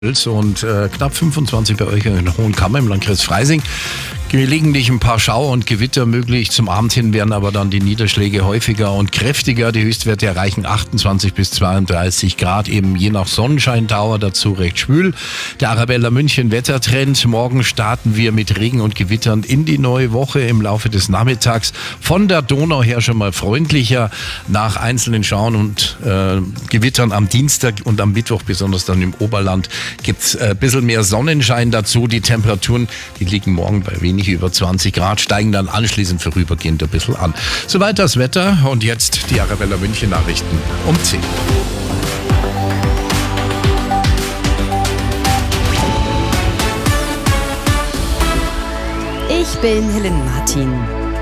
und knapp 25 bei euch in Hohenkammer im Landkreis Freising. Gelegentlich ein paar Schauer und Gewitter möglich. Zum Abend hin werden aber dann die Niederschläge häufiger und kräftiger. Die Höchstwerte erreichen 28 bis 32 Grad, eben je nach Sonnenscheindauer, dazu recht schwül. Der Arabella München Wettertrend. Morgen starten wir mit Regen und Gewittern in die neue Woche im Laufe des Nachmittags. Von der Donau her schon mal freundlicher. Nach einzelnen Schauern und Gewittern am Dienstag und am Mittwoch, besonders dann im Oberland, gibt's ein bisschen mehr Sonnenschein dazu. Die Temperaturen, die liegen morgen bei wenig über 20 Grad, steigen dann anschließend vorübergehend ein bisschen an. Soweit das Wetter und jetzt die Arabella München Nachrichten um 10. Ich bin Helen Martin.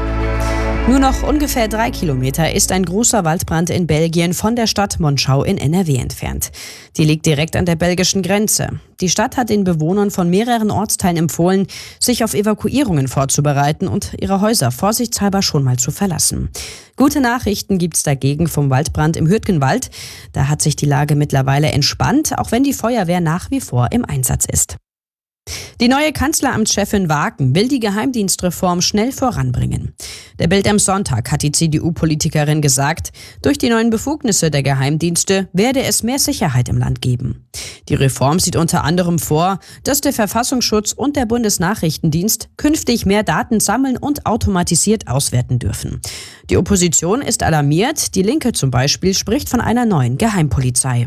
Nur noch ungefähr 3 Kilometer ist ein großer Waldbrand in Belgien von der Stadt Monschau in NRW entfernt. Die liegt direkt an der belgischen Grenze. Die Stadt hat den Bewohnern von mehreren Ortsteilen empfohlen, sich auf Evakuierungen vorzubereiten und ihre Häuser vorsichtshalber schon mal zu verlassen. Gute Nachrichten gibt's dagegen vom Waldbrand im Hürtgenwald. Da hat sich die Lage mittlerweile entspannt, auch wenn die Feuerwehr nach wie vor im Einsatz ist. Die neue Kanzleramtschefin Waken will die Geheimdienstreform schnell voranbringen. Der Bild am Sonntag hat die CDU-Politikerin gesagt, durch die neuen Befugnisse der Geheimdienste werde es mehr Sicherheit im Land geben. Die Reform sieht unter anderem vor, dass der Verfassungsschutz und der Bundesnachrichtendienst künftig mehr Daten sammeln und automatisiert auswerten dürfen. Die Opposition ist alarmiert, die Linke zum Beispiel spricht von einer neuen Geheimpolizei.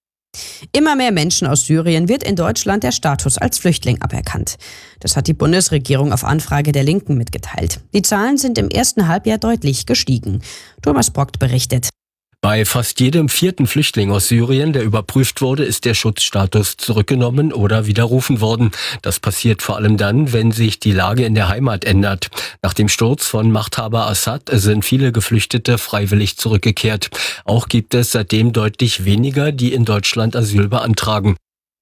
Immer mehr Menschen aus Syrien wird in Deutschland der Status als Flüchtling aberkannt. Das hat die Bundesregierung auf Anfrage der Linken mitgeteilt. Die Zahlen sind im ersten Halbjahr deutlich gestiegen. Thomas Brockt berichtet. Bei fast jedem 4. Flüchtling aus Syrien, der überprüft wurde, ist der Schutzstatus zurückgenommen oder widerrufen worden. Das passiert vor allem dann, wenn sich die Lage in der Heimat ändert. Nach dem Sturz von Machthaber Assad sind viele Geflüchtete freiwillig zurückgekehrt. Auch gibt es seitdem deutlich weniger, die in Deutschland Asyl beantragen.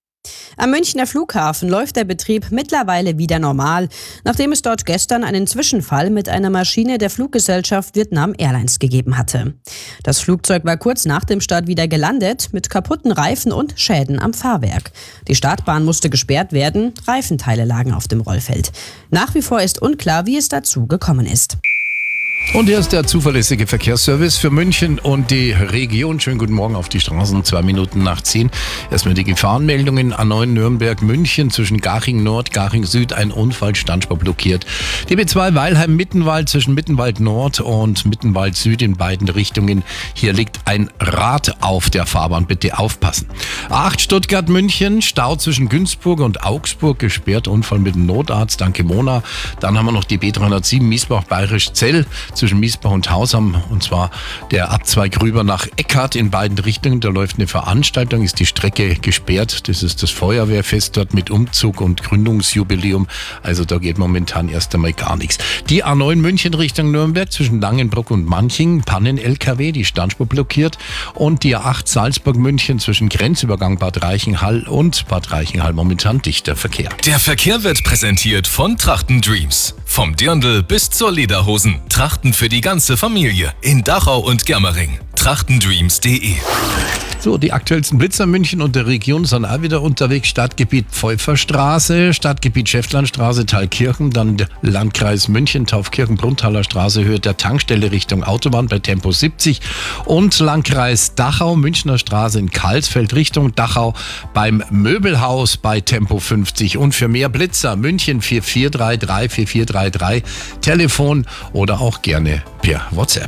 Am Münchner Flughafen läuft der Betrieb mittlerweile wieder normal, nachdem es dort gestern einen Zwischenfall mit einer Maschine der Fluggesellschaft Vietnam Airlines gegeben hatte. Das Flugzeug war kurz nach dem Start wieder gelandet, mit kaputten Reifen und Schäden am Fahrwerk. Die Startbahn musste gesperrt werden, Reifenteile lagen auf dem Rollfeld. Nach wie vor ist unklar, wie es dazu gekommen ist. Und hier ist der zuverlässige Verkehrsservice für München und die Region. Schönen guten Morgen auf die Straßen, 2 Minuten nach 10. Erstmal die Gefahrenmeldungen. A9 Nürnberg-München zwischen Garching Nord, Garching Süd, ein Unfall, Standspur blockiert. Die B2 Weilheim-Mittenwald zwischen Mittenwald Nord und Mittenwald Süd in beiden Richtungen. Hier liegt ein Rad auf der Fahrbahn, bitte aufpassen. A8 Stuttgart-München, Stau zwischen Günzburg und Augsburg, gesperrt, Unfall mit dem Notarzt, danke Mona. Dann haben wir noch die B307 Miesbach-Bayerisch-Zell zwischen Miesbach und Hausham, und zwar der Abzweig rüber nach Eckhardt in beiden Richtungen. Da läuft eine Veranstaltung, ist die Strecke gesperrt. Das ist das Feuerwehrfest dort mit Umzug und Gründungsjubiläum. Also da geht momentan erst einmal gar nichts. Die A9 München Richtung Nürnberg zwischen Langenbruck und Manching, Pannen-LKW, die Standspur blockiert. Und die A8 Salzburg-München zwischen Grenzübergang Bad Reichenhall und Bad Reichenhall momentan dichter Verkehr. Der Verkehr wird präsentiert von Trachten Dreams. Vom Dirndl bis zur Lederhosen. Trachten für die ganze Familie in Dachau und Germering. Trachtendreams.de. So, die aktuellsten Blitzer München und der Region sind auch wieder unterwegs. Stadtgebiet Pfeuferstraße, Stadtgebiet Schäftlarnstraße, Thalkirchen, dann der Landkreis München, Taufkirchen, Brunntaler Straße, Höhe der Tankstelle Richtung Autobahn bei Tempo 70 und Landkreis Dachau, Münchner Straße in Karlsfeld Richtung Dachau beim Möbelhaus bei Tempo 50. Und für mehr Blitzer München 4433 4433, Telefon oder auch gerne per WhatsApp.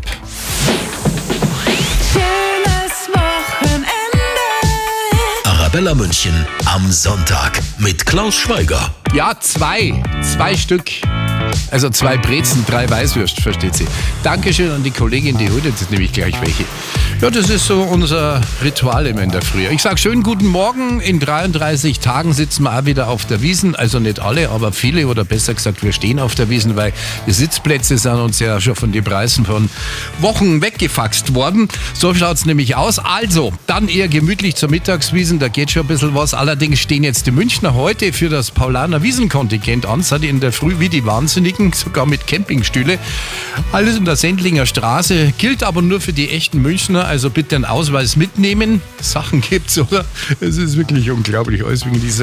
Arabella München am Sonntag mit Klaus Schweiger. Ja, zwei Stück. Also 2 Brezen, 3 Weißwürst, versteht sie. Dankeschön an die Kollegin, die holt jetzt nämlich gleich welche. Ja, das ist so unser Ritual immer in der Früh. Ich sag schönen guten Morgen. In 33 Tagen sitzen wir auch wieder auf der Wiesn. Also nicht alle, aber viele, oder besser gesagt, wir stehen auf der Wiesn, weil die Sitzplätze sind uns ja schon von den Preisen von Wochen weggefaxt worden. So schaut's nämlich aus. Also, dann eher gemütlich zur Mittagswiesn, da geht schon ein bisschen was. Allerdings stehen jetzt die Münchner heute für das Paulaner Wiesenkontingent an. Seid ihr in der Früh wie die Wahnsinnigen Picknicken, sogar mit Campingstühle. Alles in der Sendlinger Straße, gilt aber nur für die echten Münchner, also bitte einen Ausweis mitnehmen. Sachen gibt's, oder? Es ist wirklich unglaublich, alles wegen dieser